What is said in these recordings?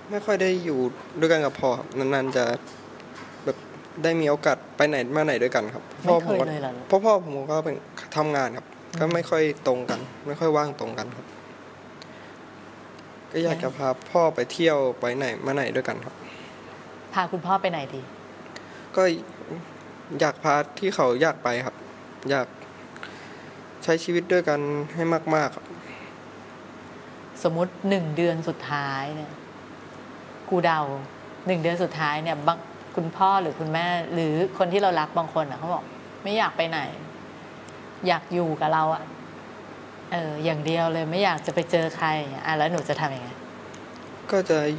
ไม่ค่อยได้อยู่ด้วยกันกับพ่อครับนานๆจะแบบได้มีโอกาสไปไหนมาไหนด้วยกันครับไม่เคยเลยเหรอเพราะพ่อผมก็เป็นทำงานครับก็ไม่ค่อยตรงกันไม่ค่อยว่างตรงกันครับก็อยากจะพาพ่อไปเที่ยวไปไหนมาไหนด้วยกันครับพาคุณพ่อไปไหนดีก็อยากพาที่เขาอยากไปครับอยากใช้ชีวิตด้วยกันให้มากๆครับสมมุติ1 เดือนสุดท้ายเนี่ยกูเดา1 เดือนสุดท้ายเนี่ยบางคุณพ่อหรือคุณแม่หรือคนที่เรารักบางคนเขาบอกไม่อยากไปไหนอยากอยู่กับเราอย่างเดียวเลยไม่อยากจะไปเจอใครแล้วหนูจะทำยังไงก็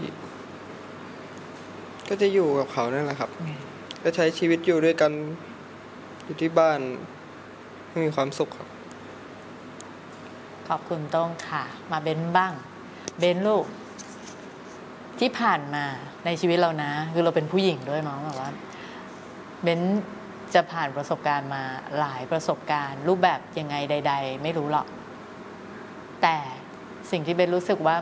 จะอยู่กับเขานั่นแหละครับก็ใช้ชีวิตอยู่ด้วยกันอยู่ที่บ้านให้มีความสุขครับขอบคุณต้องค่ะมาเบนบ้างเบนลูกที่ผ่านมาในชีวิตเรานะคือเราเป็นผู้หญิงด้วยมั้งแบบว่าเบนจะผ่านประสบการณ์มาหลายประสบการณ์รูปแบบยังไงใดๆไม่รู้หรอกแต่สิ่งที่เบนรู้สึกว่า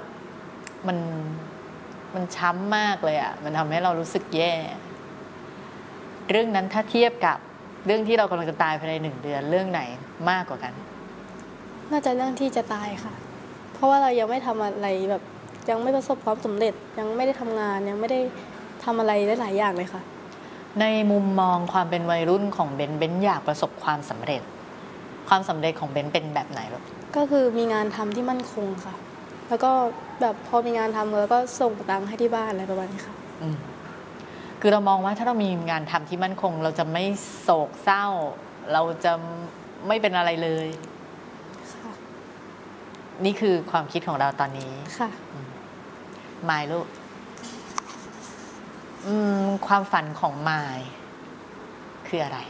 มันช้ำมากเลยมันทำให้เรารู้สึกแย่เรื่องนั้นถ้าเทียบกับเรื่องที่เรากำลังจะตายภายใน1 เดือนเรื่องไหนมากกว่ากันน่าจะเรื่องที่จะตายค่ะเพราะว่าเรายังไม่ทำอะไรแบบยังไม่ประสบความสำเร็จยังไม่ได้ทำงานยังไม่ได้ทำอะไรได้หลายอย่างเลยค่ะในมุมมองความเป็นวัยรุ่นของเบนอยากประสบความสำเร็จความสำเร็จของเบนเป็นแบบไหนลูกก็คือมีงานทำที่มั่นคงค่ะแล้วก็แบบพอมีงานทำแล้วก็ส่งตังค์ให้ที่บ้านอะไรประมาณนี้ค่ะคือเรามองว่าถ้าเรามีงานทำที่มั่นคงเราจะไม่โศกเศร้าเราจะไม่เป็นอะไรเลยค่ะนี่คือความคิดของเราตอนนี้ค่ะมายลูกความฝันของมายคืออะไร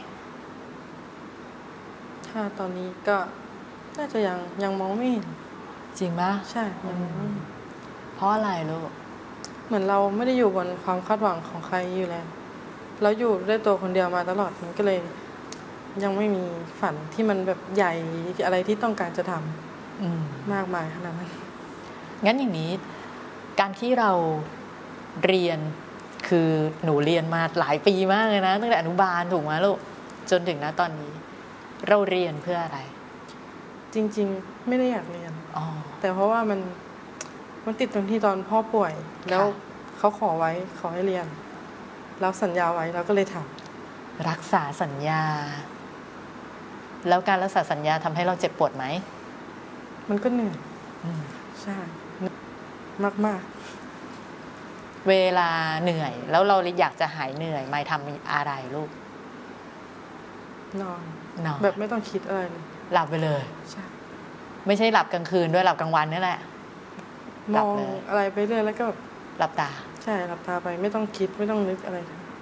ถ้าตอนนี้ก็น่าจะยังมองไม่เห็นจริงปะใช่เพราะอะไรลูกเหมือนเราไม่ได้อยู่บนความคาดหวังของใครอยู่แล้วเราอยู่ด้วยตัวคนเดียวมาตลอดมันก็เลยยังไม่มีฝันที่มันแบบใหญ่อะไรที่ต้องการจะทำมากมายขนาดนั้นงั้นอย่างนี้การที่เราเรียนคือหนูเรียนมาหลายปีมากเลยนะตั้งแต่อนุบาลถูกไหมลูกจนถึงณตอนนี้เราเรียนเพื่ออะไรจริงๆไม่ได้อยากเรียนแต่เพราะว่ามันติดตรงที่ตอนพ่อป่วยแล้วเขาขอให้เรียนแล้วสัญญาไว้เราก็เลยทำรักษาสัญญาแล้วการรักษาสัญญาทำให้เราเจ็บปวดไหมมันก็เหนื่อยใช่มากเวลาเหนื่อยแล้วเราอยากจะหายเหนื่อยไม่ทำอะไรลูกนอนแบบไม่ต้องคิดอะไรเลยหลับไปเลยใช่ไม่ใช่หลับกลางคืนด้วยหลับกลางวันนี่แหละมองอะไรไปเรื่อยแล้วก็หลับตาใช่หลับตาไปไม่ต้องคิดไม่ต้องนึกอะไร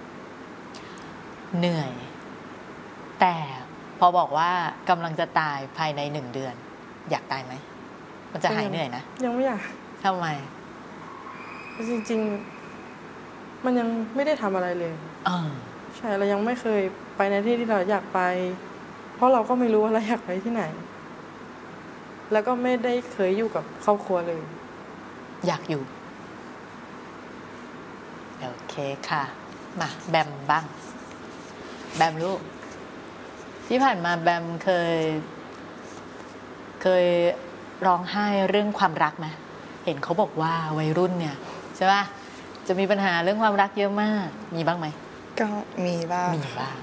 เหนื่อยแต่พอบอกว่ากำลังจะตายภายใน1 เดือนอยากตายไหมมันจะหายเหนื่อยนะยังไม่อยากทำไมจริงๆมันยังไม่ได้ทำอะไรเลยใช่เรายังไม่เคยไปในที่ที่เราอยากไปเพราะเราก็ไม่รู้ว่าเราอยากไปที่ไหนแล้วก็ไม่ได้เคยอยู่กับครอบครัวเลยอยากอยู่โอเคค่ะมาแบมบ้างแบมลูกที่ผ่านมาแบมเคยร้องไห้เรื่องความรักไหมเห็นเขาบอกว่าวัยรุ่นเนี่ยใช่ป่ะจะมีปัญหาเรื่องความรักเยอะมากมีบ้างไหมก็มีบ้าง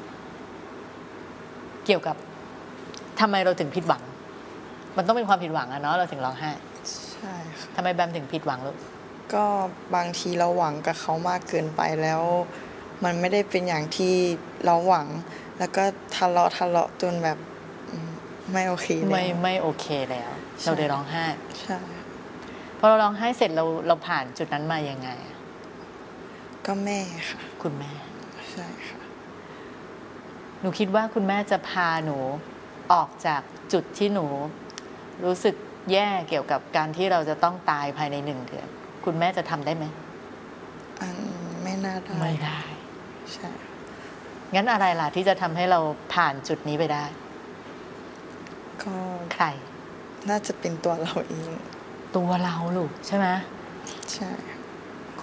เกี่ยวกับทำไมเราถึงผิดหวังมันต้องเป็นความผิดหวังเนาะเราถึงร้องไห้ใช่ค่ะทำไมแบมถึงผิดหวังลูกก็บางทีเราหวังกับเขามากเกินไปแล้วมันไม่ได้เป็นอย่างที่เราหวังแล้วก็ทะเลาะจนแบบไม่โอเคแล้วไม่โอเคแล้วเราเลยร้องไห้ใช่พอเราร้องไห้เสร็จเราผ่านจุดนั้นมายังไงก็แม่ค่ะคุณแม่ใช่ค่ะหนูคิดว่าคุณแม่จะพาหนูออกจากจุดที่หนูรู้สึกแย่เกี่ยวกับการที่เราจะต้องตายภายใน1 เดือนคุณแม่จะทำได้ไหมไม่น่าได้ไม่ได้ใช่งั้นอะไรล่ะที่จะทำให้เราผ่านจุดนี้ไปได้ก็ใครน่าจะเป็นตัวเราเองตัวเราลูกใช่ไหมใช่